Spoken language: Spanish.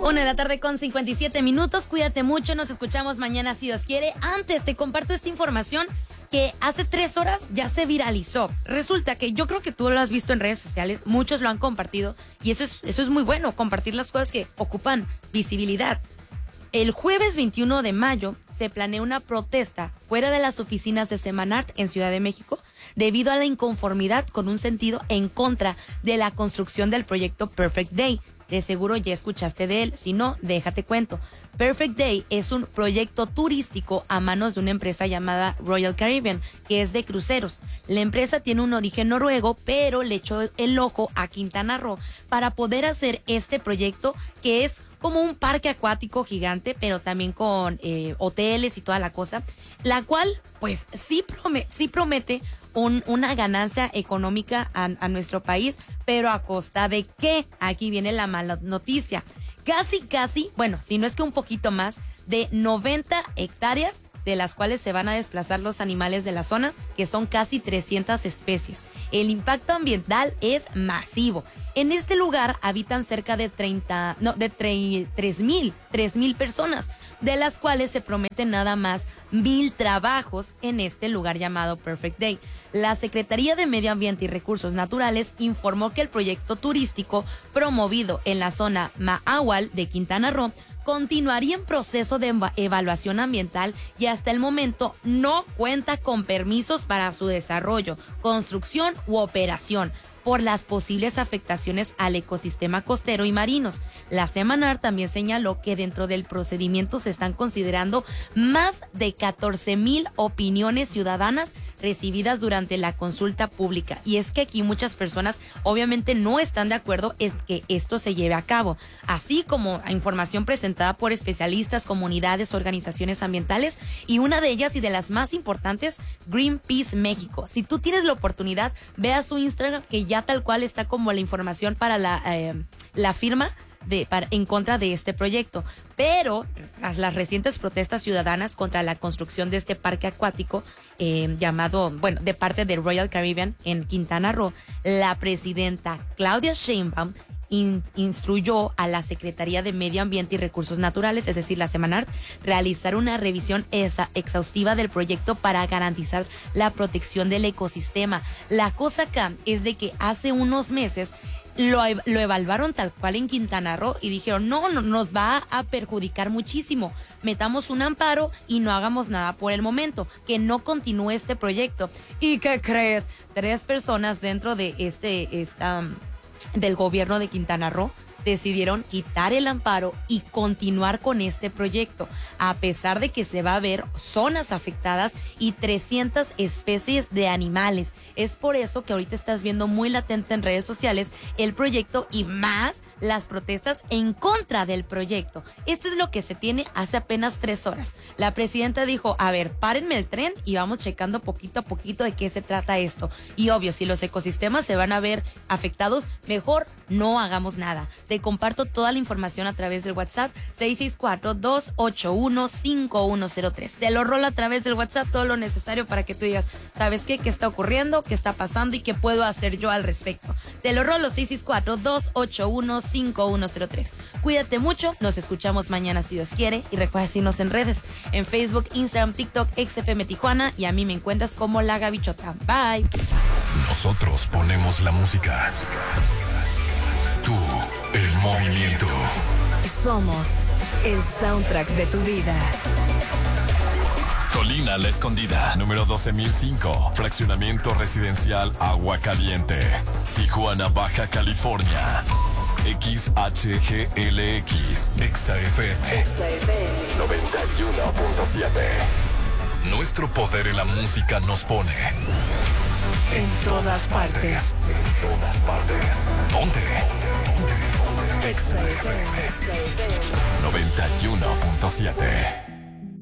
1:57 p.m. Cuídate mucho, nos escuchamos mañana si Dios quiere. Antes te comparto esta información que hace 3 horas ya se viralizó. Resulta que yo creo que tú lo has visto en redes sociales, muchos lo han compartido y eso es muy bueno, compartir las cosas que ocupan visibilidad. El jueves 21 de mayo se planea una protesta fuera de las oficinas de Semanart en Ciudad de México debido a la inconformidad con un sentido en contra de la construcción del proyecto Perfect Day. De seguro ya escuchaste de él, si no, déjate cuento. Perfect Day es un proyecto turístico a manos de una empresa llamada Royal Caribbean, que es de cruceros. La empresa tiene un origen noruego, pero le echó el ojo a Quintana Roo para poder hacer este proyecto, que es como un parque acuático gigante, pero también con hoteles y toda la cosa, la cual pues sí promete una ganancia económica a nuestro país, pero ¿a costa de qué? Aquí viene la mala noticia. Casi, bueno, si no es que un poquito más, de 90 hectáreas, de las cuales se van a desplazar los animales de la zona, que son casi 300 especies. El impacto ambiental es masivo. En este lugar habitan cerca de 3,000 personas, de las cuales se prometen nada más 1,000 trabajos en este lugar llamado Perfect Day. La Secretaría de Medio Ambiente y Recursos Naturales informó que el proyecto turístico promovido en la zona Mahahual de Quintana Roo continuaría en proceso de evaluación ambiental y hasta el momento no cuenta con permisos para su desarrollo, construcción u operación por las posibles afectaciones al ecosistema costero y marinos. La Semanart también señaló que dentro del procedimiento se están considerando más de 14,000 opiniones ciudadanas recibidas durante la consulta pública. Y es que aquí muchas personas obviamente no están de acuerdo en que esto se lleve a cabo, así como información presentada por especialistas, comunidades, organizaciones ambientales y una de ellas y de las más importantes, Greenpeace México. Si tú tienes la oportunidad, ve a su Instagram que ya tal cual está como la información para la firma en contra de este proyecto. Pero tras las recientes protestas ciudadanas contra la construcción de este parque acuático de parte de Royal Caribbean en Quintana Roo, la presidenta Claudia Sheinbaum instruyó a la Secretaría de Medio Ambiente y Recursos Naturales, es decir, la Semanart, realizar una revisión exhaustiva del proyecto para garantizar la protección del ecosistema. La cosa acá es de que hace unos meses lo evaluaron tal cual en Quintana Roo y dijeron, no, nos va a perjudicar muchísimo. Metamos un amparo y no hagamos nada por el momento, que no continúe este proyecto. ¿Y qué crees? 3 personas dentro de del gobierno de Quintana Roo decidieron quitar el amparo y continuar con este proyecto, a pesar de que se va a ver zonas afectadas y 300 especies de animales. Es por eso que ahorita estás viendo muy latente en redes sociales el proyecto y más las protestas en contra del proyecto. Esto es lo que se tiene hace apenas 3 horas. La presidenta dijo, a ver, párenme el tren y vamos checando poquito a poquito de qué se trata esto. Y obvio, si los ecosistemas se van a ver afectados, mejor no hagamos nada. Te comparto toda la información a través del WhatsApp 664-281-5103. Te lo rolo a través del WhatsApp todo lo necesario para que tú digas, ¿sabes qué? ¿Qué está ocurriendo? ¿Qué está pasando? ¿Y qué puedo hacer yo al respecto? Te lo rolo 664-281-5103. Cuídate mucho, nos escuchamos mañana si Dios quiere y recuerda seguirnos en redes, en Facebook, Instagram, TikTok, XFM Tijuana y a mí me encuentras como La Gavichota. Bye. Nosotros ponemos la música. Tú, el movimiento. Somos el soundtrack de tu vida. Colina La Escondida, número 12,005. Fraccionamiento residencial Agua Caliente. Tijuana, Baja California. XHGLX. XFM 91.7. Nuestro poder en la música nos pone En todas partes. En todas partes. ¿Dónde? XFM 91.7.